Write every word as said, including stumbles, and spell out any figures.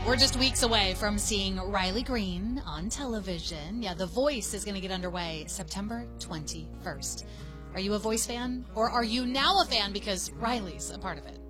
We're just weeks away from seeing Riley Green on television. Yeah, The Voice is going to get underway September twenty-first. Are you a Voice fan? Or are you now a fan because Riley's a part of it?